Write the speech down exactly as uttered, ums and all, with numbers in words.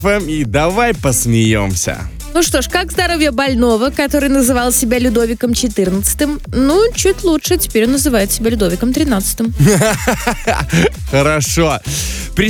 И давай посмеемся. Ну что ж, как здоровье больного, который называл себя Людовиком четырнадцатым? Ну, чуть лучше, теперь он называет себя Людовиком тринадцатым. Хорошо.